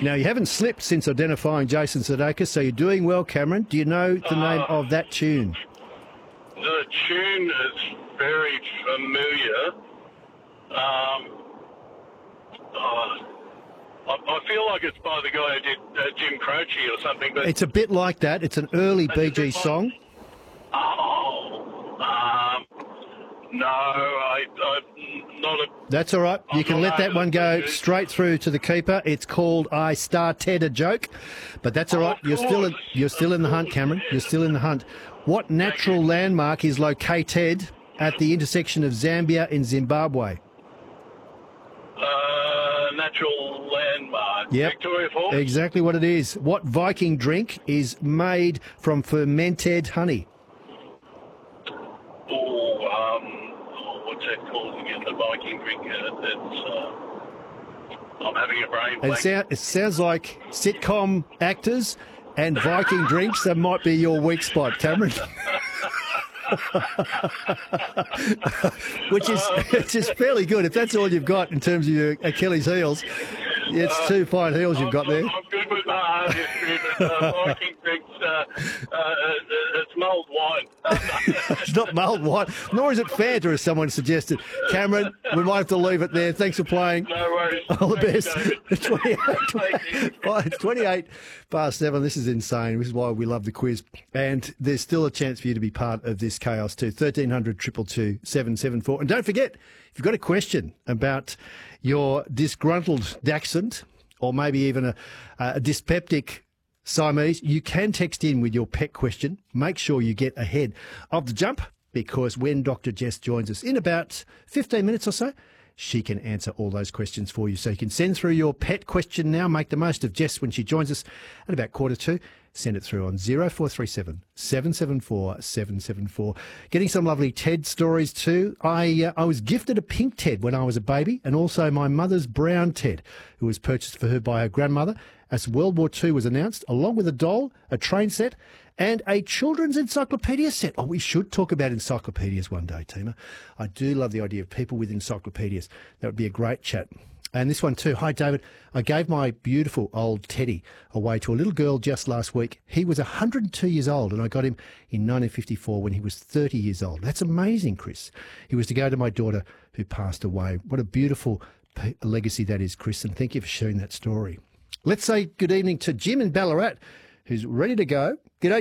Now, you haven't slipped since identifying Jason Sudeikis, so you're doing well, Cameron. Do you know the name of that tune? The tune is very familiar. I feel like it's by the guy who did Jim Croce or something. But It's a bit like that. It's an early Bee Gees song. No, I'm not a... That's all right. You can let that one go straight through to the keeper. It's called I Started a Joke, but that's all right. You're still in the hunt, Cameron. You're still in the hunt. What natural landmark is located at the intersection of Zambia and Zimbabwe? Natural landmark. Yep. Victoria Falls? Exactly what it is. What Viking drink is made from fermented honey? What's that called again? The Viking drink. I'm having a brain blank. It sounds like sitcom actors and Viking drinks. That might be your weak spot, Cameron. which is fairly good. If that's all you've got in terms of your Achilles heels, it's two fine heels you've got there. I'm good with my heart history, but Viking drinks, it's mulled wine. It's not mulled wine, nor is it Fanta, as someone suggested. Cameron, we might have to leave it there. Thanks for playing. No worries. All the best. It's 28 past 7. This is insane. This is why we love the quiz. And there's still a chance for you to be part of this chaos too. 1300 222 774. And don't forget, if you've got a question about your disgruntled dachshund or maybe even a dyspeptic Siamese, you can text in with your pet question. Make sure you get ahead of the jump, because when Dr. Jess joins us in about 15 minutes or so, she can answer all those questions for you. So you can send through your pet question now. Make the most of Jess when she joins us at about 1:45. Send it through on 0437 774 774. Getting some lovely TED stories too. I was gifted a pink TED when I was a baby, and also my mother's brown TED, who was purchased for her by her grandmother as World War II was announced, along with a doll, a train set, and a children's encyclopedia set. Oh, we should talk about encyclopedias one day, Tima. I do love the idea of people with encyclopedias. That would be a great chat. And this one too. Hi, David. I gave my beautiful old Teddy away to a little girl just last week. He was 102 years old, and I got him in 1954 when he was 30 years old. That's amazing, Chris. He was to go to my daughter who passed away. What a beautiful legacy that is, Chris, and thank you for sharing that story. Let's say good evening to Jim in Ballarat, who's ready to go. G'day,